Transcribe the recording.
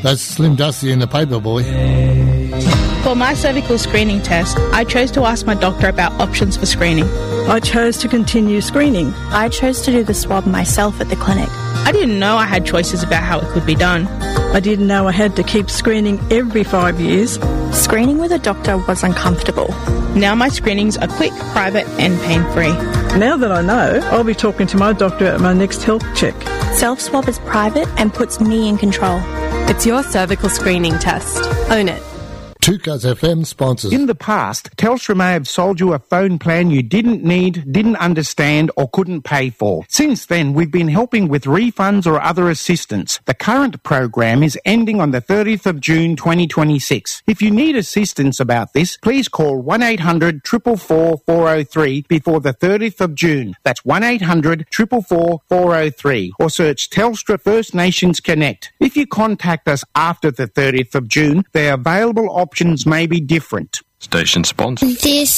That's Slim Dusty and the Paperboy. For my cervical screening test, I chose to ask my doctor about options for screening. I chose to continue screening. I chose to do the swab myself at the clinic. I didn't know I had choices about how it could be done. I didn't know I had to keep screening every 5 years. Screening with a doctor was uncomfortable. Now my screenings are quick, private and pain-free. Now that I know, I'll be talking to my doctor at my next health check. Self-swab is private and puts me in control. It's your cervical screening test. Own it. 2Cuz FM sponsors. In the past, Telstra may have sold you a phone plan you didn't need, didn't understand or couldn't pay for. Since then, we've been helping with refunds or other assistance. The current program is ending on the 30th of June 2026. If you need assistance about this, please call 1800 444 403 before the 30th of June. That's 1800 444 403 or search Telstra First Nations Connect. If you contact us after the 30th of June, the available options may be different. Station sponsor. This